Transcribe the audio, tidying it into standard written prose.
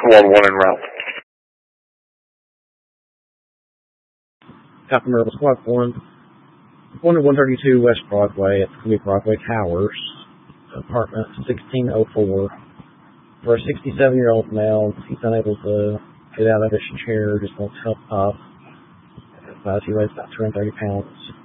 1-1 en route. Copy Myrtle Squad 1. Going to 132 West Broadway at the Broadway Towers, apartment 1604. For a 67-year-old male, he's unable to get out of his chair, just wants help up. He weighs about 230 pounds.